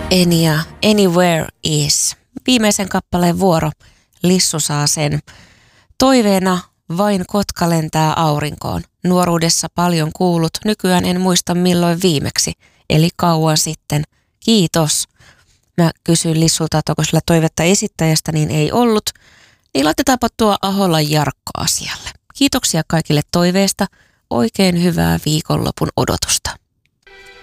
Enya, Anywhere Is. Viimeisen kappaleen vuoro. Lissu saa sen. Toiveena vain kotka lentää aurinkoon. Nuoruudessa paljon kuullut, nykyään en muista milloin viimeksi. Eli kauan sitten. Kiitos. Mä kysyin Lissulta, että onko sillä toivetta esittäjästä, niin ei ollut. Niin laitetaanpa tuo Aholan Jarkko asialle. Kiitoksia kaikille toiveesta. Oikein hyvää viikonlopun odotusta.